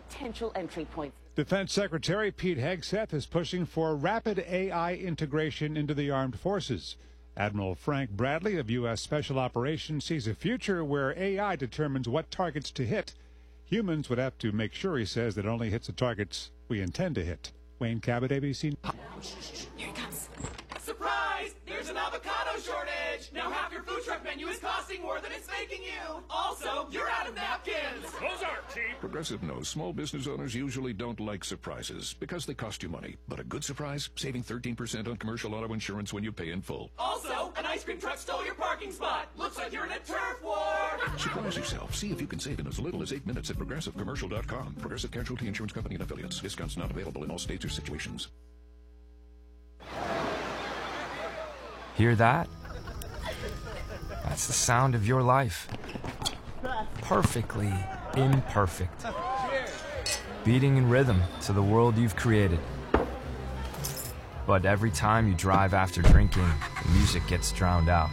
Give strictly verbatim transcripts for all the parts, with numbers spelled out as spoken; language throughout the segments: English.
potential entry points. Defense Secretary Pete Hegseth is pushing for rapid A I integration into the armed forces. Admiral Frank Bradley of U S Special Operations sees a future where A I determines what targets to hit. Humans would have to make sure, he says, that it only hits the targets we intend to hit. Wayne Cabot, A B C. Here he comes. Surprise! There's an avocado shortage! Now half your food truck menu is costing more than it's making you! Also, you're out of napkins! Those aren't cheap! Progressive knows small business owners usually don't like surprises because they cost you money. But a good surprise? Saving thirteen percent on commercial auto insurance when you pay in full. Also, an ice cream truck stole your parking spot! Looks like you're in a turf war! Surprise yourself. See if you can save in as little as eight minutes at progressive commercial dot com. Progressive Casualty Insurance Company and Affiliates. Discounts not available in all states or situations. Hear that? That's the sound of your life. Perfectly imperfect. Beating in rhythm to the world you've created. But every time you drive after drinking, the music gets drowned out.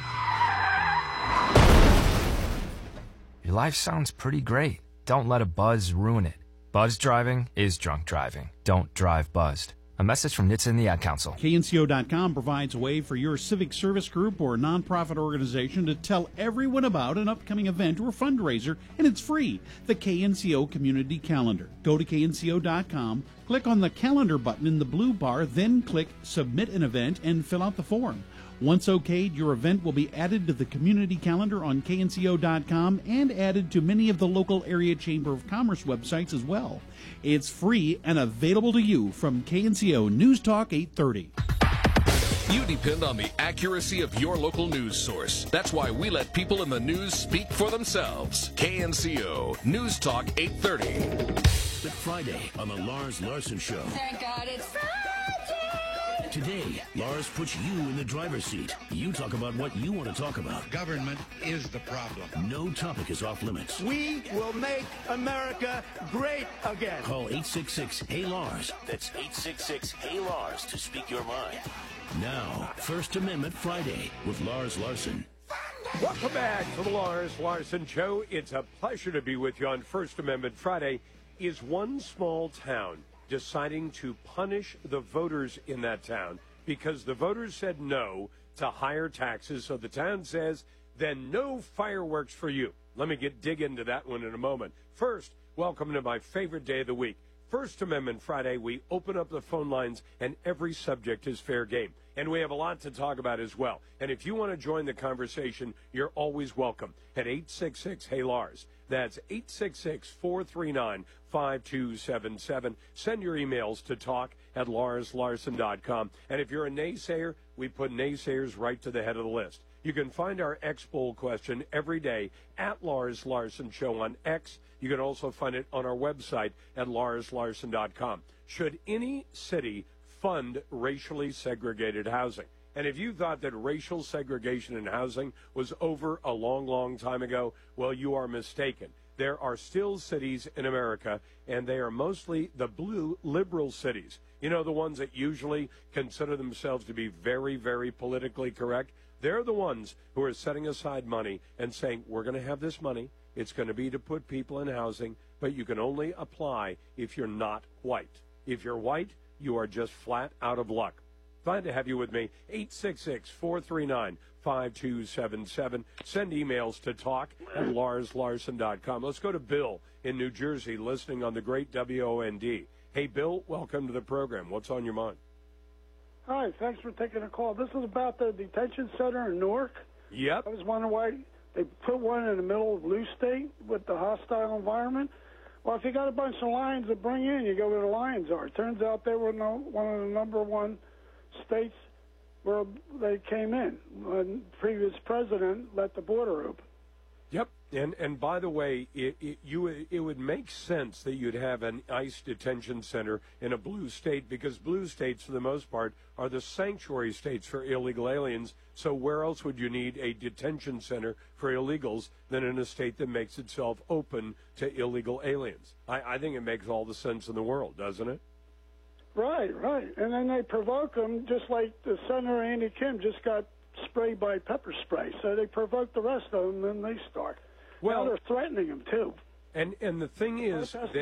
Your life sounds pretty great. Don't let a buzz ruin it. Buzz driving is drunk driving. Don't drive buzzed. A message from N H T S A and the Ad Council. K N C O dot com provides a way for your civic service group or nonprofit organization to tell everyone about an upcoming event or fundraiser, and it's free. The K N C O Community Calendar. Go to K N C O dot com, click on the calendar button in the blue bar, then click Submit an Event and fill out the form. Once okayed, your event will be added to the community calendar on K N C O dot com and added to many of the local area Chamber of Commerce websites as well. It's free and available to you from K N C O News Talk eight thirty. You depend on the accuracy of your local news source. That's why we let people in the news speak for themselves. K N C O News Talk eight thirty. But Friday on the Lars Larson Show. Thank God it's Friday! Today, Lars puts you in the driver's seat. You talk about what you want to talk about. Government is the problem. No topic is off limits. We will make America great again. Call eight six six, Hey Lars. That's eight six six, Hey Lars to speak your mind. Now, First Amendment Friday with Lars Larson. Welcome back to the Lars Larson Show. It's a pleasure to be with you on First Amendment Friday. Is one small town deciding to punish the voters in that town because the voters said no to higher taxes? So the town says, then no fireworks for you. Let me get dig into that one in a moment. First, welcome to my favorite day of the week. First Amendment Friday, we open up the phone lines and every subject is fair game. And we have a lot to talk about as well. And if you want to join the conversation, you're always welcome at eight six six, Hey Lars. That's eight six six, four three nine, five two seven seven. Send your emails to talk at lars larson dot com. And if you're a naysayer, we put naysayers right to the head of the list. You can find our X poll question every day at Lars Larson Show on X. You can also find it on our website at lars larson dot com. Should any city fund racially segregated housing? And if you thought that racial segregation in housing was over a long, long time ago, well, you are mistaken. There are still cities in America, and they are mostly the blue liberal cities. You know, the ones that usually consider themselves to be very, very politically correct. They're the ones who are setting aside money and saying, we're going to have this money. It's going to be to put people in housing, but you can only apply if you're not white. If you're white, you are just flat out of luck. Glad to have you with me. eight six six, four three nine, five two seven seven. Send emails to talk at lars larson dot com. Let's go to Bill in New Jersey listening on the great W O N D. Hey, Bill, welcome to the program. What's on your mind? Hi, thanks for taking a call. This is about the detention center in Newark. Yep. I was wondering why they put one in the middle of Blue State with the hostile environment. Well, if you got a bunch of lions to bring in, you go where the lions are. It turns out they were no, one of the number one states where they came in when the previous president let the border open. Yep. And and by the way, it, it, you, it would make sense that you'd have an ICE detention center in a blue state because blue states, for the most part, are the sanctuary states for illegal aliens. So where else would you need a detention center for illegals than in a state that makes itself open to illegal aliens? I, I think it makes all the sense in the world, doesn't it? Right, right. And then they provoke them, just like the Senator Andy Kim just got sprayed by pepper spray. So they provoke the rest of them, and then they start. Well, now they're threatening them, too. And, and the thing is...